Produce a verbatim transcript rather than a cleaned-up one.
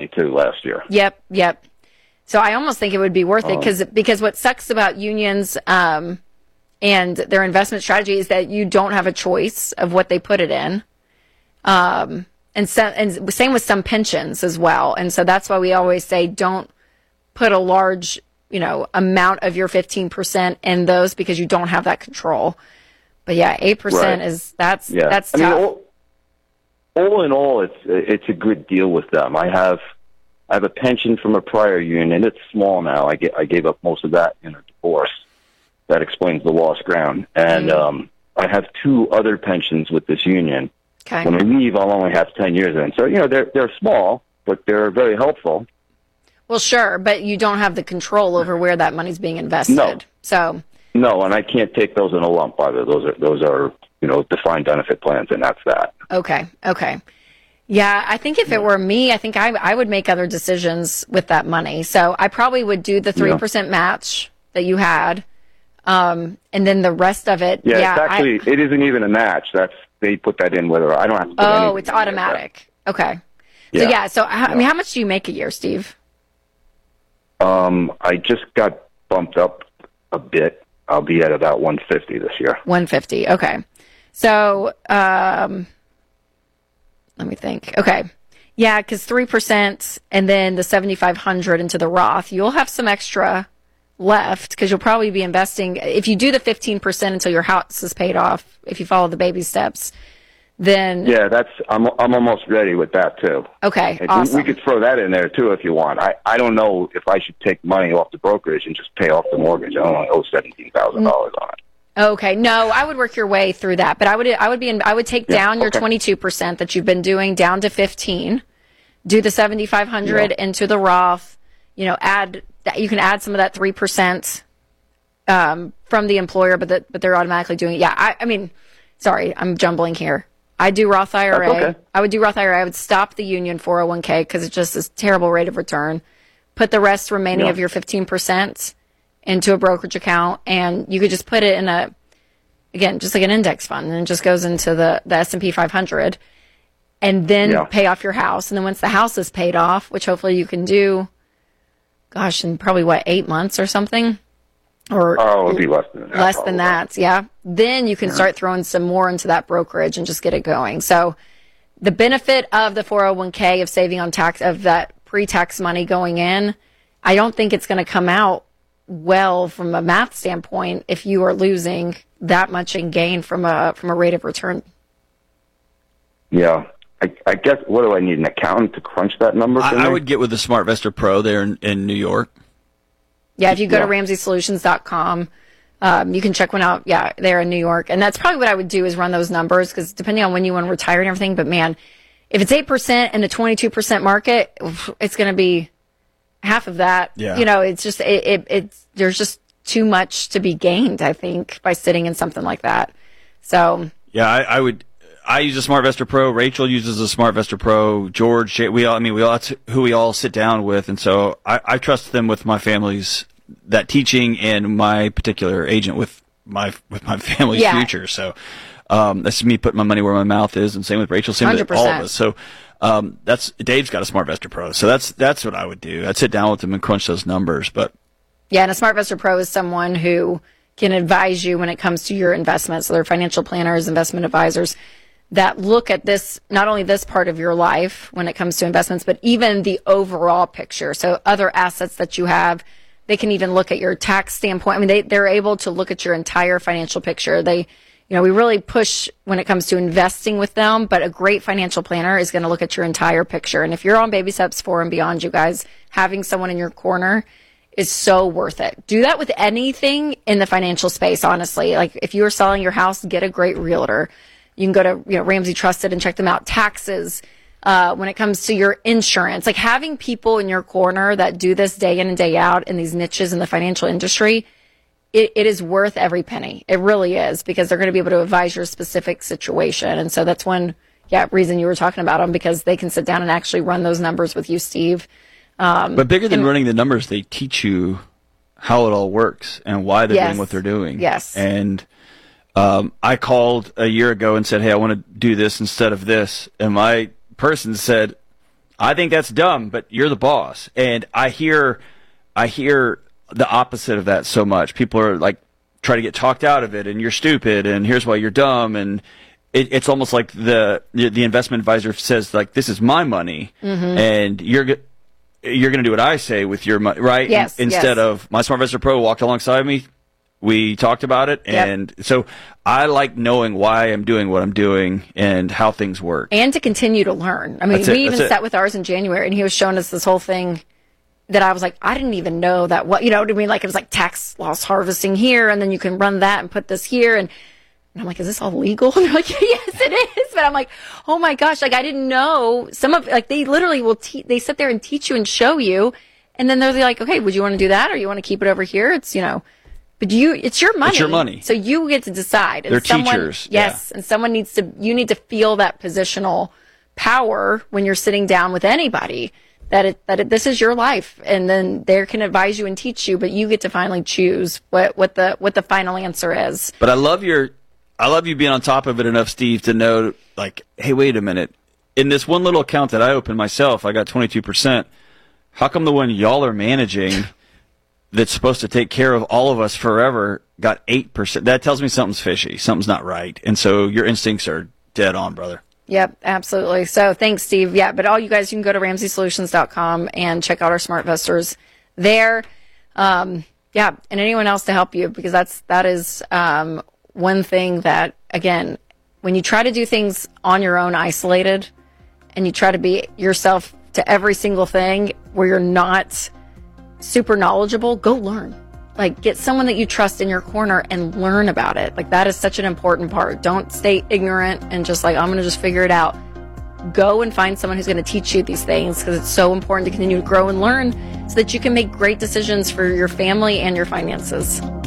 too last year. Yep, yep. So I almost think it would be worth it Um, because because what sucks about unions um, and their investment strategy is that you don't have a choice of what they put it in. Um, and, so, and same with some pensions as well. And so that's why we always say don't put a large, you know, amount of your fifteen percent in those because you don't have that control. But yeah, eight percent Right. is, that's, Yeah. that's I tough. mean, all, all in all, it's it's a good deal with them. I have I have a pension from a prior union. It's small now. I get I gave up most of that in a divorce. That explains the lost ground. And Mm. um, I have two other pensions with this union. Okay. When I leave, I'll only have ten years in. So you know they're they're small, but they're very helpful. Well, sure, but you don't have the control over where that money's being invested. No. So, No, and I can't take those in a lump either. Those are those are you know defined benefit plans, and that's that. okay, okay. Yeah, I think if it were me, I think I, I would make other decisions with that money. So I probably would do the three percent match that you had, um, and then the rest of it. Yeah, yeah it's actually I, it isn't even a match. That's they put that in whether I don't have to. Put oh, anything it's in there. automatic. Okay. Yeah. So yeah, so how, I Yeah. mean, how much do you make a year, Steve? Um, I just got bumped up a bit. I'll be at about one fifty this year. one fifty. Okay. So, um, let me think. Okay. Yeah, because three percent and then the seventy-five hundred into the Roth, you'll have some extra left because you'll probably be investing. If you do the fifteen percent until your house is paid off, if you follow the baby steps, then. Yeah, that's I'm I'm almost ready with that too. Okay. And Awesome. We could throw that in there too if you want. I, I don't know if I should take money off the brokerage and just pay off the mortgage. I only owe seventeen thousand dollars on it. Okay, no, I would work your way through that, but I would I would be in, I would take Yeah, down your okay. twenty-two percent that you've been doing down to fifteen. Do the seventy-five hundred Yeah. into the Roth. You know, add that you can add some of that three percent um, from the employer, but that but they're automatically doing it. Yeah, I, I mean, sorry, I'm jumbling here. I do Roth I R A. That's okay. I would do Roth I R A. I would stop the union four oh one k because it's just this terrible rate of return. Put the rest remaining Yeah. of your fifteen percent into a brokerage account, and you could just put it in a, again, just like an index fund, and it just goes into the, the S and P five hundred, and then Yeah. pay off your house. And then once the house is paid off, which hopefully you can do, gosh, in probably, what, eight months or something? Or Oh, it'll be less than that. less than probably. that, yeah. Then you can start throwing some more into that brokerage and just get it going. So the benefit of the four oh one k, of saving on tax, of that pre-tax money going in, I don't think it's going to come out well from a math standpoint if you are losing that much in gain from a from a rate of return. Yeah. I, I guess, what do I need, an accountant to crunch that number for I, me? I would get with the SmartVestor Pro there in, in New York. Yeah, if you go to Yeah. ramsey solutions dot com, um, you can check one out. Yeah, there in New York. And that's probably what I would do, is run those numbers, because depending on when you want to retire and everything. But man, if it's eight percent in the twenty-two percent market, oof, it's going to be half of that. Yeah. You know, it's just, it, it, it's, there's just too much to be gained, I think, by sitting in something like that. So, Yeah, I, I would. I use a SmartVestor Pro. Rachel uses a SmartVestor Pro. George, Jay, we all. I mean, we all. That's who we all sit down with, and so I, I trust them with my family's that teaching and my particular agent with my with my family's Yeah. future. So um, that's me putting my money where my mouth is, and same with Rachel, same with all of one hundred percent. us. So um, that's Dave's got a SmartVestor Pro. So that's that's what I would do. I'd sit down with him and crunch those numbers. But yeah, and a SmartVestor Pro is someone who can advise you when it comes to your investments. So they're financial planners, investment advisors that look at this, not only this part of your life when it comes to investments, but even the overall picture. So other assets that you have, they can even look at your tax standpoint. I mean, they, they're able to look at your entire financial picture. They, you know, we really push when it comes to investing with them, but a great financial planner is going to look at your entire picture. And if you're on Baby Steps four and beyond, you guys, having someone in your corner is so worth it. Do that with anything in the financial space, honestly. Like if you are selling your house, get a great realtor. You can go to, you know, Ramsey Trusted and check them out. Taxes, uh, when it comes to your insurance, like having people in your corner that do this day in and day out in these niches in the financial industry, it, it is worth every penny. It really is, because they're going to be able to advise your specific situation. And so that's one, yeah, reason you were talking about them, because they can sit down and actually run those numbers with you, Steve. Um, but bigger than and- running the numbers, they teach you how it all works and why they're Yes. doing what they're doing. Yes. And um, I called a year ago and said, hey, I want to do this instead of this. And my person said, I think that's dumb, but you're the boss. And I hear, I hear the opposite of that so much. People are like, try to get talked out of it, and you're stupid, and here's why you're dumb. And it, it's almost like the, the investment advisor says, like, this is my money, mm-hmm. and you're you're going to do what I say with your money, right? Yes. Instead yes. of my Smart Investor Pro walked alongside me. We talked about it, and yep. so I like knowing why I'm doing what I'm doing and how things work. And to continue to learn. I mean, That's we it. even That's sat it. with ours in January, and he was showing us this whole thing that I was like, I didn't even know that what, you know what I mean? Like, it was like tax loss harvesting here, and then you can run that and put this here. And, and I'm like, is this all legal? And they're like, yes, it is. But I'm like, oh my gosh, like, I didn't know. Some of, like, they literally will, te- they sit there and teach you and show you. And then they're like, okay, would you want to do that? Or you want to keep it over here? It's, you know. But you, it's your money. It's your money. So you get to decide. And They're someone, teachers. Yes. Yeah. And someone needs to, you need to feel that positional power when you're sitting down with anybody that it, that it, this is your life. And then they can advise you and teach you, but you get to finally choose what, what the, what the final answer is. But I love your, I love you being on top of it enough, Steve, to know, like, hey, wait a minute. In this one little account that I opened myself, I got twenty-two percent. How come the one y'all are managing that's supposed to take care of all of us forever got eight percent? That tells me something's fishy. Something's not right. And so your instincts are dead on, brother. Yep, absolutely. So thanks, Steve. Yeah, but all you guys, you can go to ramsey solutions dot com and check out our Smart Investors there. Um, yeah, and anyone else to help you, because that's, that is um, one thing that, again, when you try to do things on your own, isolated, and you try to be yourself to every single thing where you're not super knowledgeable, go learn. Like, get someone that you trust in your corner and learn about it. Like, that is such an important part. Don't stay ignorant and just like, I'm going to just figure it out. Go and find someone who's going to teach you these things, because it's so important to continue to grow and learn so that you can make great decisions for your family and your finances.